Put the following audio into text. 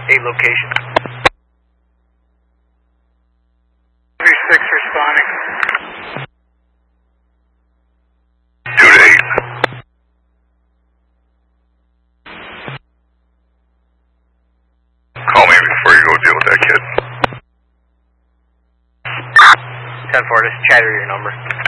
8 location. 36 responding. 2 to 8. Call me before you go deal with that kid. 10-4, just chatter your number.